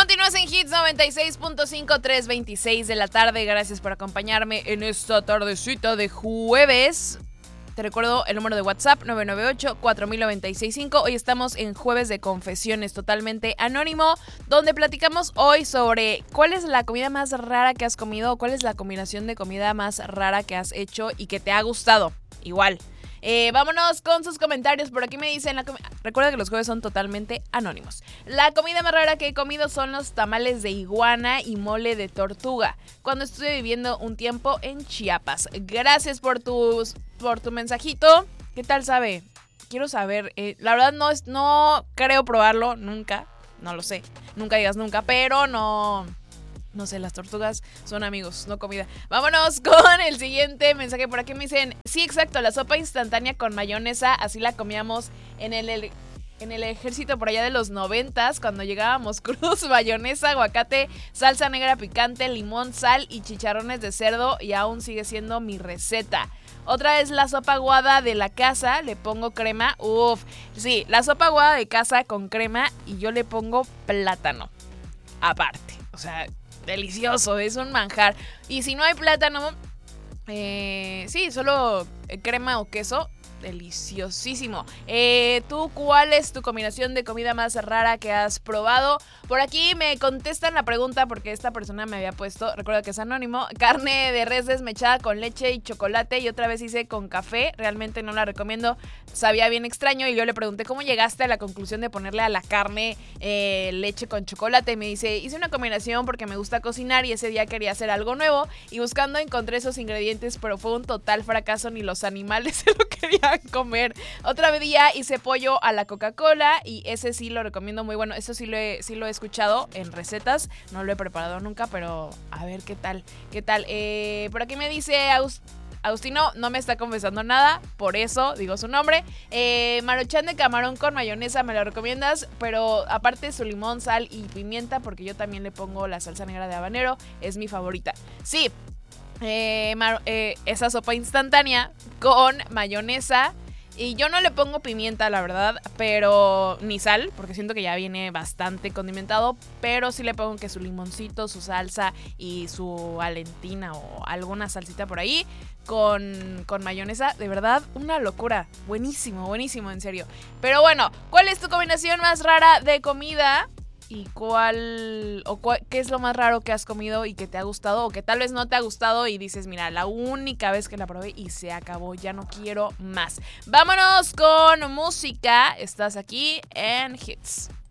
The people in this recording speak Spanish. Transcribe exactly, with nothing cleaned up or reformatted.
Continúas en Hits noventa y seis punto cinco, tres veintiséis de la tarde. Gracias por acompañarme en esta tardecita de jueves. Te recuerdo el número de WhatsApp nueve nueve ocho, cuatro mil noventa y seis cinco. Hoy estamos en jueves de confesiones totalmente anónimo, donde platicamos hoy sobre cuál es la comida más rara que has comido o cuál es la combinación de comida más rara que has hecho y que te ha gustado. Igual. Eh, vámonos con sus comentarios. Por aquí me dicen, la com- recuerda que los jueves son totalmente anónimos. La comida más rara que he comido son los tamales de iguana y mole de tortuga, cuando estuve viviendo un tiempo en Chiapas. Gracias por, tus, por tu mensajito. ¿Qué tal sabe? Quiero saber. Eh, la verdad no, es, no creo probarlo nunca. No lo sé. Nunca digas nunca, pero no... No sé, las tortugas son amigos, no comida. Vámonos con el siguiente mensaje. Por aquí me dicen, sí, exacto, la sopa instantánea con mayonesa, así la comíamos en el, el, en el ejército por allá de los noventas, cuando llegábamos cruz, mayonesa, aguacate, salsa negra picante, limón, sal y chicharrones de cerdo, y aún sigue siendo mi receta. Otra es la sopa aguada de la casa, le pongo crema, uff, sí, la sopa aguada de casa con crema y yo le pongo plátano, aparte, o sea... Delicioso, es un manjar. Y si no hay plátano, eh, sí, solo crema o queso, deliciosísimo. Eh, ¿Tú cuál es tu combinación de comida más rara que has probado? Por aquí me contestan la pregunta porque esta persona me había puesto, recuerda que es anónimo, carne de res desmechada con leche y chocolate, y otra vez hice con café. Realmente no la recomiendo, sabía bien extraño, y yo le pregunté cómo llegaste a la conclusión de ponerle a la carne eh, leche con chocolate, y me dice, hice una combinación porque me gusta cocinar y ese día quería hacer algo nuevo, y buscando encontré esos ingredientes, pero fue un total fracaso, ni los animales se lo querían comer. Otro día hice pollo a la Coca-Cola y ese sí lo recomiendo, muy bueno. Eso sí lo he, sí lo he escuchado en recetas, no lo he preparado nunca, pero a ver qué tal, qué tal. Eh, por aquí me dice Aus- Agustino, no me está confesando nada, por eso digo su nombre. Eh, Maruchan de camarón con mayonesa, ¿me lo recomiendas? Pero aparte su limón, sal y pimienta, porque yo también le pongo la salsa negra de habanero, es mi favorita. Sí. Eh, mar- eh, esa sopa instantánea con mayonesa, y yo no le pongo pimienta, la verdad, pero ni sal, porque siento que ya viene bastante condimentado, pero sí le pongo que su limoncito, su salsa y su valentina o alguna salsita por ahí con, con mayonesa. De verdad, una locura, buenísimo, buenísimo, en serio. Pero bueno, ¿cuál es tu combinación más rara de comida? ¿Y cuál o cuál, qué es lo más raro que has comido y que te ha gustado o que tal vez no te ha gustado y dices, mira, la única vez que la probé y se acabó, ya no quiero más? Vámonos con música. Estás aquí en Hits.